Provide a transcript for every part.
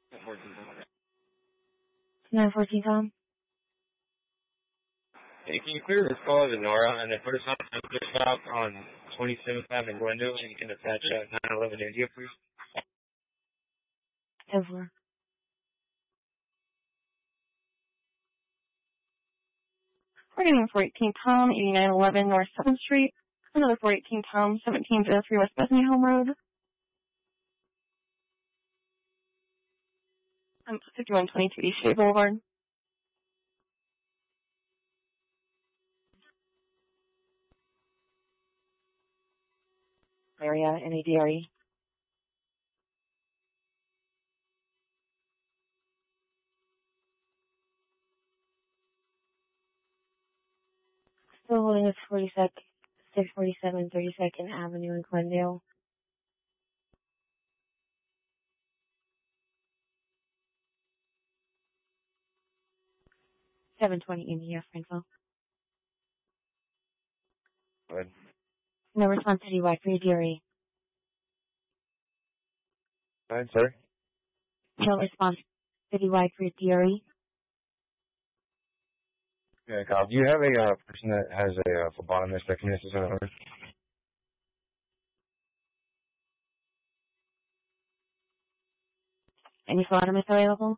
914 Tom. Hey, can you clear this call to Nora and then put us on the stop on 27th Avenue in Glendale and you can attach 911 India, please? Over. Reporting 418 Tom, 8911 North 7th Street. Another 418 Tom, 1703 West Bethany Home Road. 5122 East State Boulevard. Area, NADRE. Still holding us 647 32nd Avenue in Glendale. $720 India, Franco. Good. No response citywide for your DRE. Fine, sir. No response citywide for your DRE. Yeah, Kyle, do you have a person that has a phlebotomist that can assist on the order? Any phlebotomist available?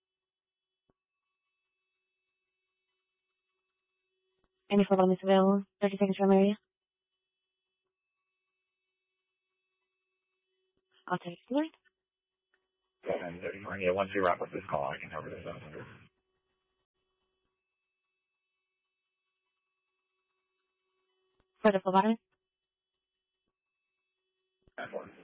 Any phlebotomist available? 30 seconds from area. I'll take it. Yeah, 9:30. Yeah, once you wrap up this call, I can cover this up. For the phlebotomist? That's one.